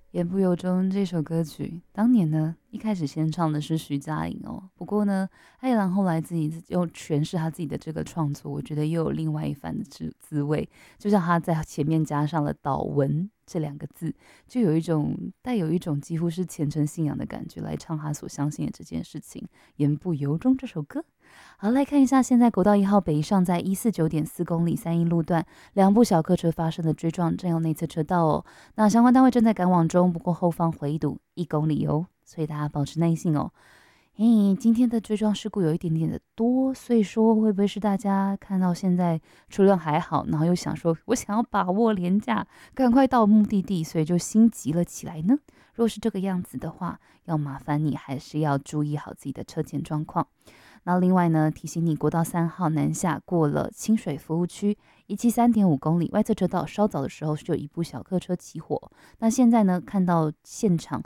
言不由衷这首歌曲，当年呢，一开始先唱的是徐佳莹哦，不过呢，艾怡良后来自己又诠释他自己的这个创作，我觉得又有另外一番的滋味。就像他在前面加上了“祷文”这两个字，就带有一种几乎是虔诚信仰的感觉来唱他所相信的这件事情。言不由衷这首歌。好，来看一下，现在国道1号北上在149.4公里三义路段，两部小客车发生的追撞，正有内侧车道哦。那相关单位正在赶往中，不过后方回堵1公里哦，所以大家保持耐性哦。嘿，今天的追撞事故有一点点的多，所以说会不会是大家看到现在车辆还好，然后又想说我想要把握廉价，赶快到目的地，所以就心急了起来呢？若是这个样子的话，要麻烦你还是要注意好自己的车前状况。那另外呢，提醒你，国道3号南下过了清水服务区173.5公里，外侧车道稍早的时候就有一部小客车起火。那现在呢，看到现场